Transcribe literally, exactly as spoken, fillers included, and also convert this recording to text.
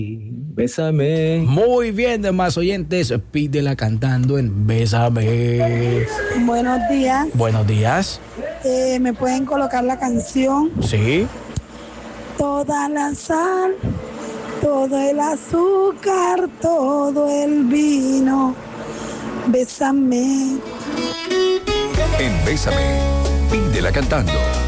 Bésame. Muy bien, demás oyentes, pídela cantando en Bésame. Buenos días. Buenos días. Eh, ¿Me pueden colocar la canción? Sí. Toda la sal, todo el azúcar, todo el vino. Bésame. En Bésame, pídela cantando.